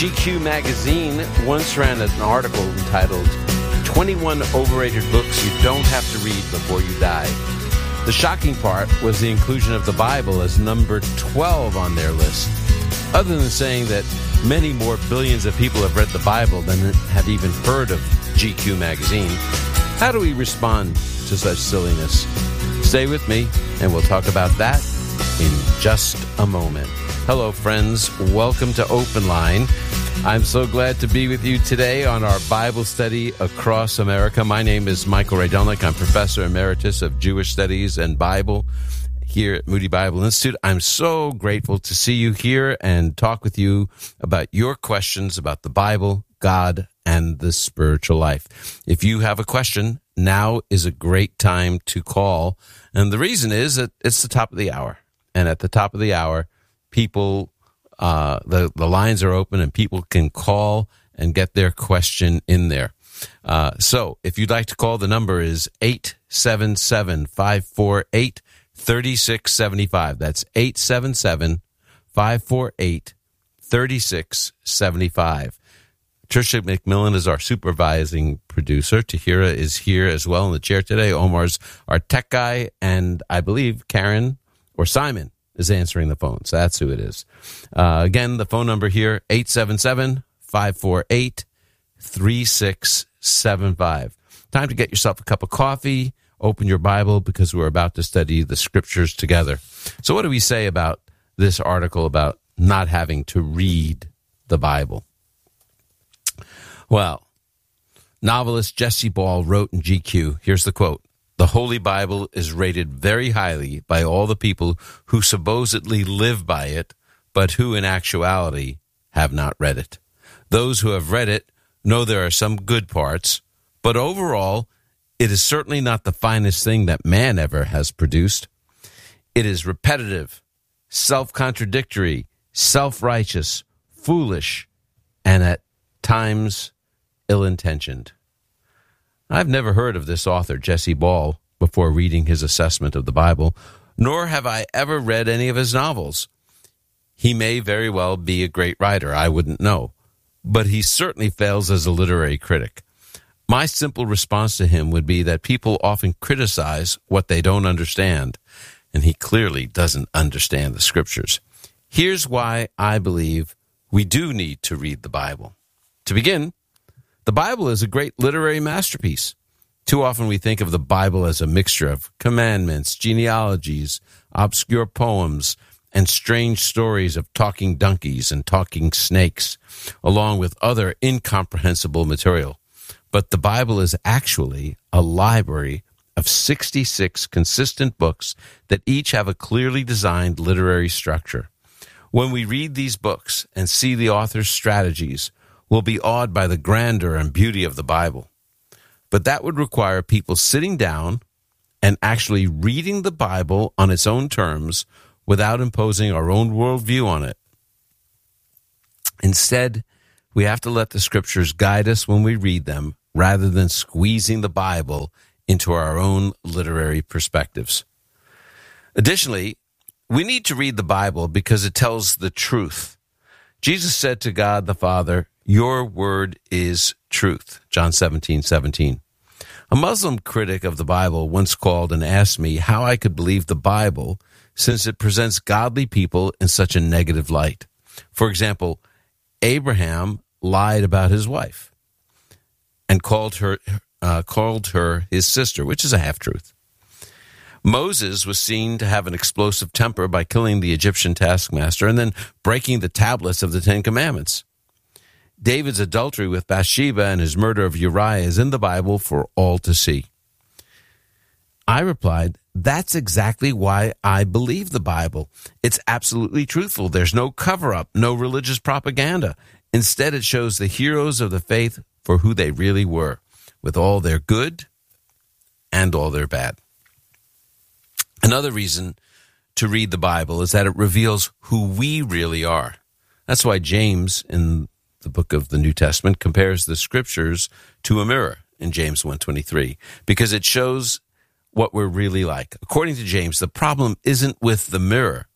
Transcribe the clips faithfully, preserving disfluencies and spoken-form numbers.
G Q magazine once ran an article entitled twenty-one Overrated Books You Don't Have to Read Before You Die. The shocking part was the inclusion of the Bible as number twelve on their list. Other than saying that many more billions of people have read the Bible than have even heard of G Q magazine, how do we respond to such silliness? Stay with me, and we'll talk about that in just a moment. Hello, friends. Welcome to Open Line. I'm so glad to be with you today on our Bible study across America. My name is Michael Rydelnik. I'm Professor Emeritus of Jewish Studies and Bible here at Moody Bible Institute. I'm so grateful to see you here and talk with you about your questions about the Bible, God, and the spiritual life. If you have a question, now is a great time to call. And the reason is that it's the top of the hour. And at the top of the hour, people, uh, the, the lines are open and people can call and get their question in there. Uh, so if you'd like to call, the number is eight seven seven, five four eight, three six seven five. That's eight seven seven, five four eight, three six seven five. Tricia McMillan is our supervising producer. Tahira is here as well in the chair today. Omar's our tech guy, and I believe Karen or Simon is answering the phone. So that's who it is. Uh, again, the phone number here, eight seven seven, five four eight, three six seven five. Time to get yourself a cup of coffee, open your Bible, because we're about to study the scriptures together. So what do we say about this article about not having to read the Bible? Well, novelist Jesse Ball wrote in G Q, here's the quote: "The Holy Bible is rated very highly by all the people who supposedly live by it, but who in actuality have not read it. Those who have read it know there are some good parts, but overall, it is certainly not the finest thing that man ever has produced. It is repetitive, self-contradictory, self-righteous, foolish, and at times ill-intentioned." I've never heard of this author, Jesse Ball, before reading his assessment of the Bible, nor have I ever read any of his novels. He may very well be a great writer, I wouldn't know, but he certainly fails as a literary critic. My simple response to him would be that people often criticize what they don't understand, and he clearly doesn't understand the scriptures. Here's why I believe we do need to read the Bible. To begin, the Bible is a great literary masterpiece. Too often we think of the Bible as a mixture of commandments, genealogies, obscure poems, and strange stories of talking donkeys and talking snakes, along with other incomprehensible material. But the Bible is actually a library of sixty-six consistent books that each have a clearly designed literary structure. When we read these books and see the author's strategies, we'll be awed by the grandeur and beauty of the Bible. But that would require people sitting down and actually reading the Bible on its own terms without imposing our own worldview on it. Instead, we have to let the scriptures guide us when we read them, rather than squeezing the Bible into our own literary perspectives. Additionally, we need to read the Bible because it tells the truth. Jesus said to God the Father, "Your word is truth," John seventeen seventeen. A Muslim critic of the Bible once called and asked me how I could believe the Bible since it presents godly people in such a negative light. For example, Abraham lied about his wife and called her uh, called her his sister, which is a half-truth. Moses was seen to have an explosive temper by killing the Egyptian taskmaster and then breaking the tablets of the Ten Commandments. David's adultery with Bathsheba and his murder of Uriah is in the Bible for all to see. I replied, that's exactly why I believe the Bible. It's absolutely truthful. There's no cover-up, no religious propaganda. Instead, it shows the heroes of the faith for who they really were, with all their good and all their bad. Another reason to read the Bible is that it reveals who we really are. That's why James, in the book of the New Testament, compares the scriptures to a mirror in James one twenty-three, because it shows what we're really like. According to James, the problem isn't with the mirror.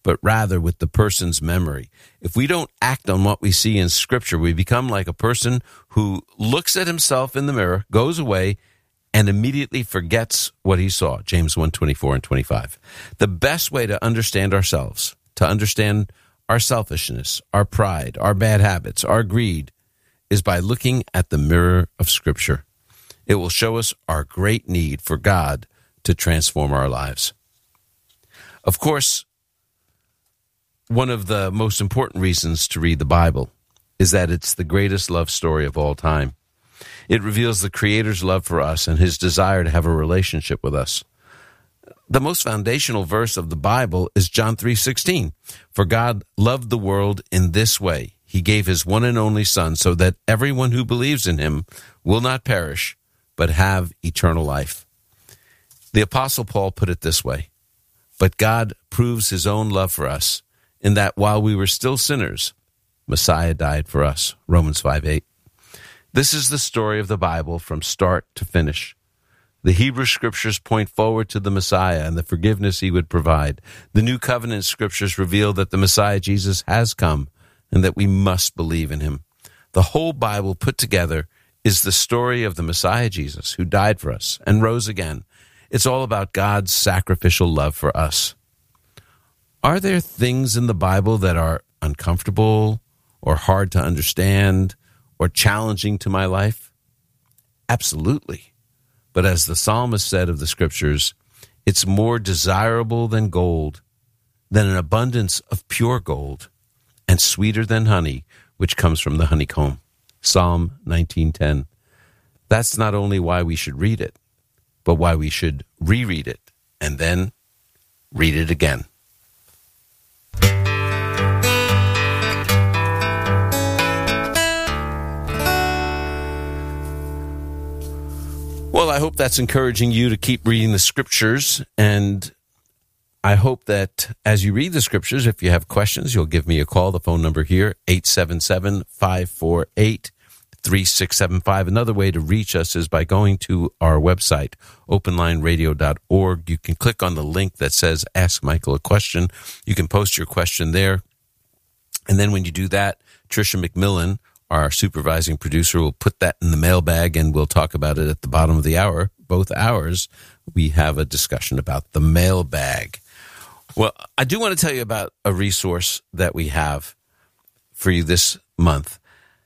but rather with the person's memory. If we don't act on what we see in Scripture, we become like a person who looks at himself in the mirror, goes away, and immediately forgets what he saw. James one twenty-four and twenty-five. The best way to understand ourselves, to understand our selfishness, our pride, our bad habits, our greed, is by looking at the mirror of Scripture. It will show us our great need for God to transform our lives. Of course, one of the most important reasons to read the Bible is that it's the greatest love story of all time. It reveals the Creator's love for us and his desire to have a relationship with us. The most foundational verse of the Bible is John three sixteen. For God loved the world in this way. He gave his one and only Son so that everyone who believes in him will not perish, but have eternal life. The Apostle Paul put it this way, but God proves his own love for us in that while we were still sinners, Messiah died for us. Romans five eight. This is the story of the Bible from start to finish. The Hebrew Scriptures point forward to the Messiah and the forgiveness he would provide. The New Covenant Scriptures reveal that the Messiah Jesus has come and that we must believe in him. The whole Bible put together is the story of the Messiah Jesus who died for us and rose again. It's all about God's sacrificial love for us. Are there things in the Bible that are uncomfortable or hard to understand or challenging to my life? Absolutely. But as the psalmist said of the Scriptures, it's more desirable than gold, than an abundance of pure gold, and sweeter than honey, which comes from the honeycomb. Psalm nineteen ten. That's not only why we should read it, but why we should reread it and then read it again. Well, I hope that's encouraging you to keep reading the Scriptures, and I hope that as you read the Scriptures, if you have questions, you'll give me a call. The phone number here, eight seven seven, five four eight, three six seven five. Another way to reach us is by going to our website, open line radio dot org. You can click on the link that says Ask Michael a Question. You can post your question there. And then when you do that, Tricia McMillan, our supervising producer, will put that in the mailbag, and we'll talk about it at the bottom of the hour. Both hours, we have a discussion about the mailbag. Well, I do want to tell you about a resource that we have for you this month.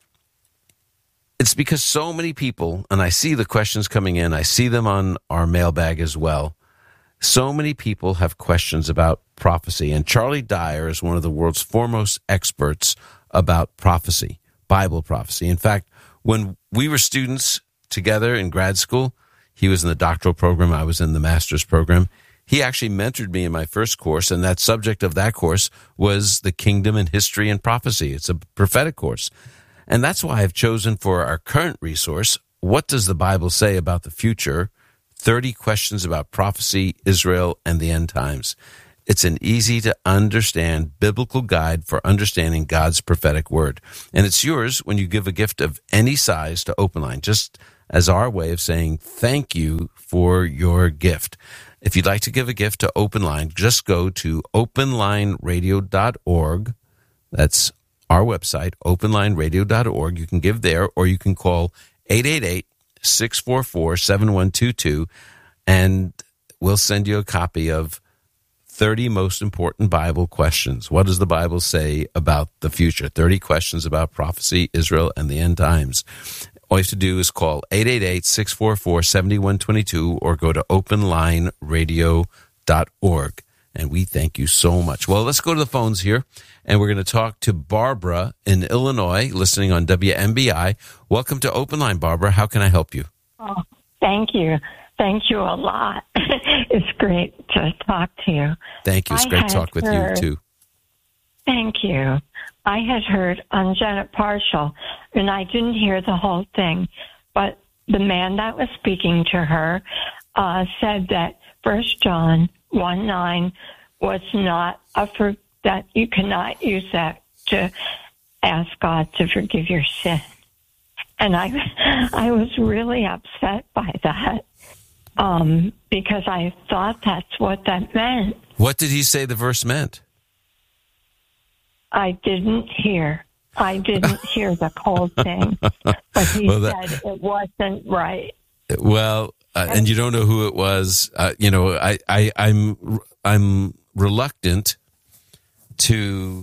It's because so many people, and I see the questions coming in, I see them on our mailbag as well. So many people have questions about prophecy, and Charlie Dyer is one of the world's foremost experts about prophecy, Bible prophecy. In fact, when we were students together in grad school, he was in the doctoral program, I was in the master's program. He actually mentored me in my first course, and that subject of that course was the kingdom and history and prophecy. It's a prophetic course. And that's why I've chosen for our current resource, What Does the Bible Say About the Future? thirty Questions About Prophecy, Israel, and the End Times. It's an easy-to-understand biblical guide for understanding God's prophetic word. And it's yours when you give a gift of any size to Open Line, just as our way of saying thank you for your gift. If you'd like to give a gift to Open Line, just go to open line radio dot org. That's our website, open line radio dot org. You can give there, or you can call eight eight eight, six four four, seven one two two, and we'll send you a copy of thirty Most Important Bible Questions. What does the Bible say about the future? thirty questions about prophecy, Israel, and the end times. All you have to do is call eight eight eight, six four four, seven one two two or go to open line radio dot org. And we thank you so much. Well, let's go to the phones here, and we're going to talk to Barbara in Illinois, listening on W M B I. Welcome to Open Line, Barbara. How can I help you? Oh, thank you. Thank you a lot. It's great to talk to you. Thank you. It's I great to talk with heard, you, too. Thank you. I had heard on Janet Parshall, and I didn't hear the whole thing, but the man that was speaking to her uh, said that First John one nine was not a for, that you cannot use that to ask God to forgive your sin. And I, I was really upset by that um, because I thought that's what that meant. What did he say the verse meant? I didn't hear. I didn't hear the whole thing, but he well, that, said it wasn't right. Well, uh, and you don't know who it was. Uh, you know, I, I, I'm, I'm reluctant to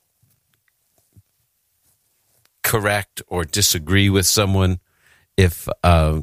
correct or disagree with someone if, uh,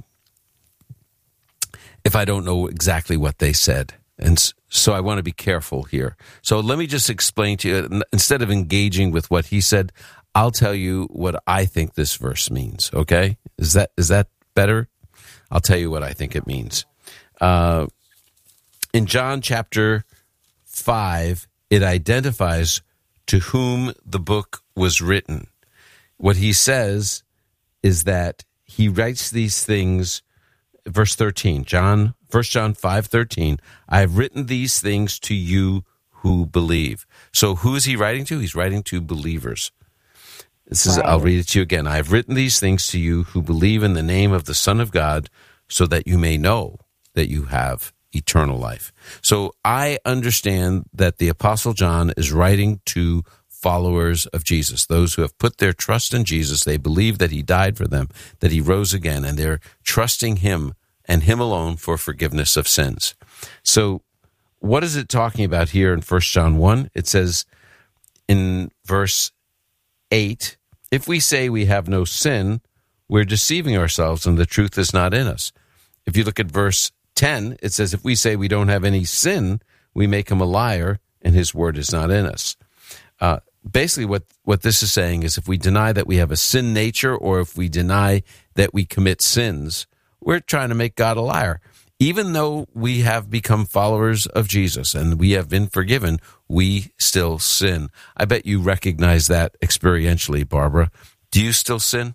if I don't know exactly what they said. And so I want to be careful here. So let me just explain to you, instead of engaging with what he said, I'll tell you what I think this verse means, okay? Is that is that better? I'll tell you what I think it means. Uh, in John chapter five, it identifies to whom the book was written. What he says is that he writes these things, verse thirteen, John, First John five thirteen, I have written these things to you who believe. So who is he writing to? He's writing to believers. This is, right. I'll read it to you again. I have written these things to you who believe in the name of the Son of God, so that you may know that you have eternal life. So I understand that the Apostle John is writing to followers of Jesus, those who have put their trust in Jesus. They believe that he died for them, that he rose again, and they're trusting him and him alone for forgiveness of sins. So what is it talking about here in First John one? It says in verse eight, if we say we have no sin, we're deceiving ourselves and the truth is not in us. If you look at verse ten, it says if we say we don't have any sin, we make him a liar and his word is not in us. Uh, basically what, what this is saying is if we deny that we have a sin nature, or if we deny that we commit sins, we're trying to make God a liar. Even though we have become followers of Jesus and we have been forgiven, we still sin. I bet you recognize that experientially, Barbara. Do you still sin?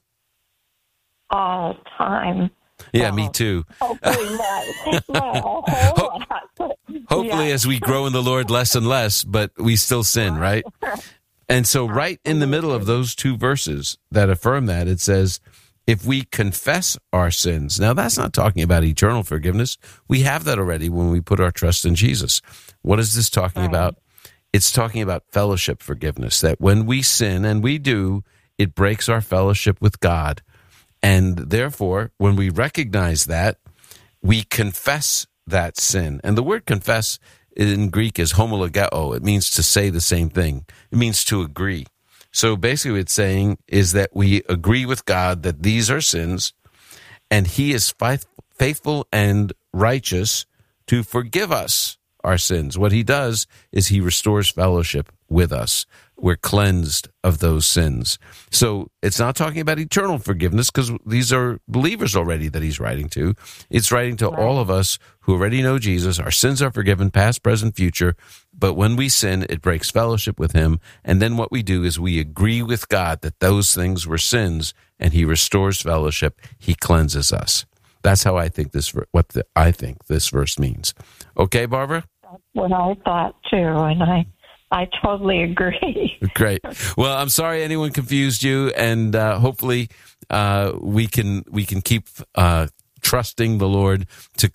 All the time. Yeah, oh, me too. Hopefully not. No, a whole lot. Hopefully, yeah. As we grow in the Lord, less and less, but we still sin, right? And so right in the middle of those two verses that affirm that, it says, if we confess our sins. Now, that's not talking about eternal forgiveness. We have that already when we put our trust in Jesus. What is this talking right. about? It's talking about fellowship forgiveness, that when we sin, and we do, it breaks our fellowship with God. And therefore, when we recognize that, we confess that sin. And the word confess in Greek is homologeo. It means to say the same thing. It means to agree. So basically what it's saying is that we agree with God that these are sins, and he is faithful and righteous to forgive us our sins. What he does is he restores fellowship with us. We're cleansed of those sins. So it's not talking about eternal forgiveness, because these are believers already that he's writing to. It's writing to right. all of us who already know Jesus. Our sins are forgiven, past, present, future. But when we sin, it breaks fellowship with him. And then what we do is we agree with God that those things were sins, and he restores fellowship. He cleanses us. That's how I think this, what the, I think this verse means. Okay, Barbara? That's what I thought too, and I I totally agree. Great. Well, I'm sorry anyone confused you, and uh, hopefully uh, we can we can keep uh, trusting the Lord to